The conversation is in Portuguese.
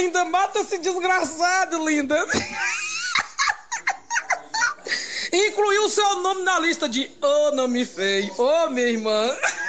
linda, mata esse desgraçado, linda. Incluiu o seu nome na lista de nome feio. Minha irmã.